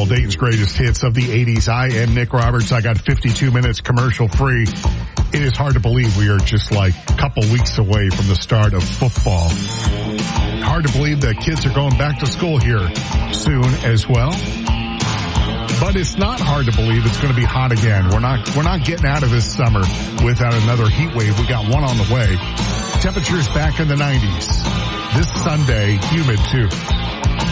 Dayton's greatest hits of the 80s. I am Nick Roberts. I got 52 minutes commercial free. It is hard to believe we are just like a couple weeks away from the start of football. Hard to believe that kids are going back to school here soon as well. But it's not hard to believe it's going to be hot again. We're not getting out of this summer without another heat wave. We got one on the way. Temperatures back in the 90s. This Sunday, humid too.